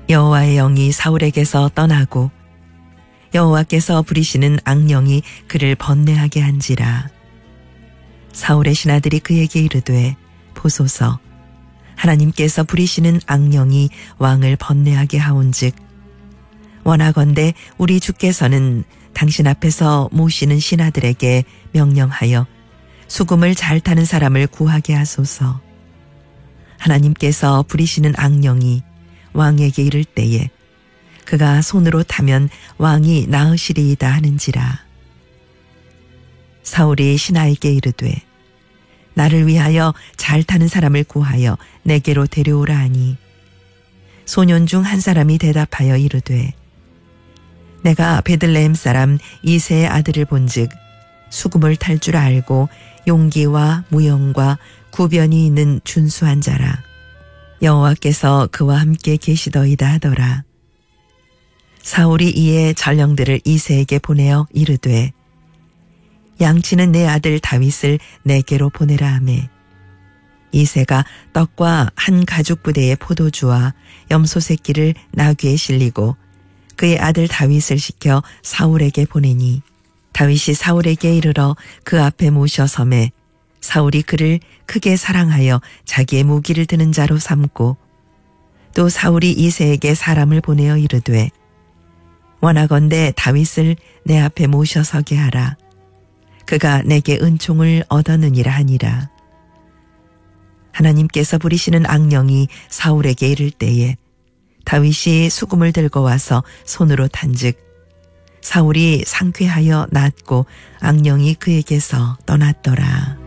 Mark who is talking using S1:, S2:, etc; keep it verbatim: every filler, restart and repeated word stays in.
S1: 여호와의 영이 사울에게서 떠나고 여호와께서 부리시는 악령이 그를 번뇌하게 한지라. 사울의 신하들이 그에게 이르되 보소서 하나님께서 부리시는 악령이 왕을 번뇌하게 하온즉 원하건대 우리 주께서는 당신 앞에서 모시는 신하들에게 명령하여 수금을 잘 타는 사람을 구하게 하소서. 하나님께서 부리시는 악령이 왕에게 이를 때에 그가 손으로 타면 왕이 나으시리이다 하는지라. 사울이 신하에게 이르되 나를 위하여 잘 타는 사람을 구하여 내게로 데려오라 하니 소년 중 한 사람이 대답하여 이르되 내가 베들레헴 사람 이새의 아들을 본즉 수금을 탈 줄 알고 용기와 무용과 구변이 있는 준수한 자라. 여호와께서 그와 함께 계시더이다 하더라. 사울이 이에 전령들을 이새에게 보내어 이르되 양치는 내 아들 다윗을 내게로 보내라 하매 이새가 떡과 한 가죽 부대의 포도주와 염소 새끼를 나귀에 실리고 그의 아들 다윗을 시켜 사울에게 보내니 다윗이 사울에게 이르러 그 앞에 모셔 섬에 사울이 그를 크게 사랑하여 자기의 무기를 드는 자로 삼고 또 사울이 이새에게 사람을 보내어 이르되 원하건대 다윗을 내 앞에 모셔 서게 하라. 그가 내게 은총을 얻었느니라 하니라. 하나님께서 부리시는 악령이 사울에게 이를 때에 다윗이 수금을 들고 와서 손으로 탄즉 사울이 상쾌하여 낫고 악령이 그에게서 떠났더라.